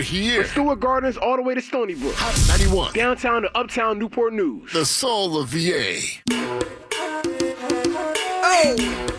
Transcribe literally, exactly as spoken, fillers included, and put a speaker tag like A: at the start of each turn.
A: here.
B: From Stewart Gardens all the way to Stony Brook.
A: Hot ninety-one.
B: Downtown to uptown Newport News.
A: The soul of V A.
C: Oh!